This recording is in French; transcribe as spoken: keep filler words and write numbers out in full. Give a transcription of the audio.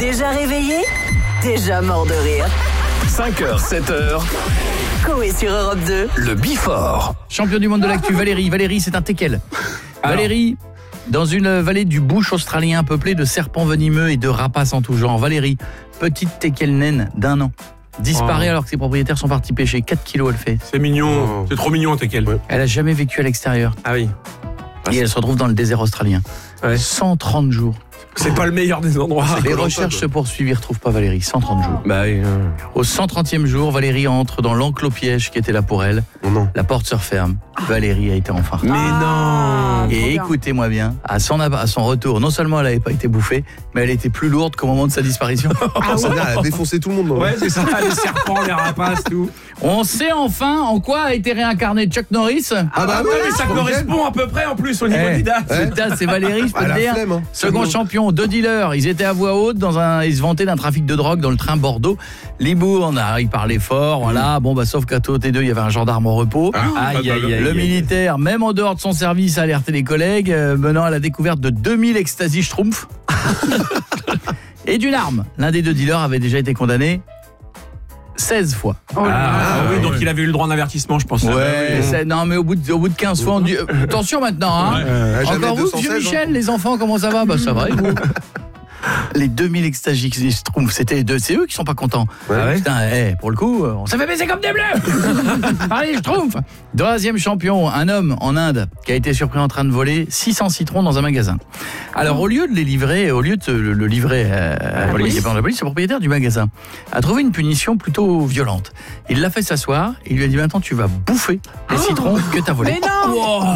Déjà réveillé, déjà mort de rire. cinq heures, sept heures. Coé sur Europe deux. Le Before. Champion du monde de l'actu, Valérie. Valérie, c'est un teckel. Alors. Valérie, dans une vallée du bush australien peuplée de serpents venimeux et de rapaces en tout genre. Valérie, petite teckel naine d'un an, disparaît Oh. alors que ses propriétaires sont partis pêcher. quatre kilos elle fait. C'est mignon, Oh. c'est trop mignon, t'es quel. Elle a jamais vécu à l'extérieur. Ah oui. Et elle se retrouve dans le désert australien. Ouais. cent trente jours. C'est pas le meilleur des endroits. Les Koh-Lanta, recherches quoi. se poursuivent, ils ne retrouvent pas Valérie. cent trente jours. Bah oui. euh. Au cent trentième jour, Valérie entre dans l'enclos piège qui était là pour elle. Oh non. La porte se referme. Valérie a été enfin. Mais non. Et écoutez-moi bien, à son, à son retour, non seulement elle n'avait pas été bouffée, mais elle était plus lourde qu'au moment de sa disparition. C'est-à-dire, elle a défoncé tout le monde. non Ouais, c'est ça, les serpents, les rapaces, tout. On sait enfin en quoi a été réincarné Chuck Norris. Ah bah ouais, oui, mais ça ok. correspond à peu près en plus au niveau Eh, des dates. Ouais. putain, c'est Valérie, je peux Ah, te la dire. flemme, hein. Second C'est bon. champion, deux dealers. Ils étaient à voix haute dans un, ils se vantaient d'un trafic de drogue dans le train Bordeaux. Libourne, ah, ils parlaient fort, voilà. Bon bah sauf qu'à côté d'eux, il y avait un gendarme au repos. Aïe, aïe, aïe. Le militaire, même en dehors de son service, a alerté les collègues, euh, menant à la découverte de deux mille ecstasy schtroumpfs et d'une arme. L'un des deux dealers avait déjà été condamné seize fois. Ah, oui, ouais. donc il avait eu le droit d'indvertissement, je pense. Ouais, c'est- non mais au bout de, au bout de quinze fois, on dit, euh, attention maintenant, hein. Euh, jamais Encore vous, deux cent seize, vieux hein. Michel, les enfants, comment ça va? Bah ça va, et vous? Les deux mille ecstasy schtroumpfs, c'était les deux, c'est eux qui sont pas contents. Ouais. Putain, eh, pour le coup, on s'est fait baiser comme des bleus. Par les schtroumpfs. Troisième champion, un homme en Inde qui a été surpris en train de voler six cents citrons dans un magasin. Alors au lieu de les livrer, au lieu de le, le livrer euh, à la police, la police, le propriétaire du magasin a trouvé une punition plutôt violente. Il l'a fait s'asseoir et il lui a dit maintenant tu vas bouffer les citrons que t'as volés. Mais non.